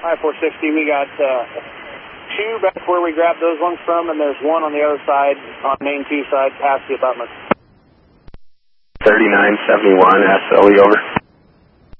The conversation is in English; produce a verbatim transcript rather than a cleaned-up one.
I four sixty, we got uh, two back where we grabbed those ones from, and there's one on the other side, on main two side, past the abutment. thirty-nine seventy-one, S O E, over.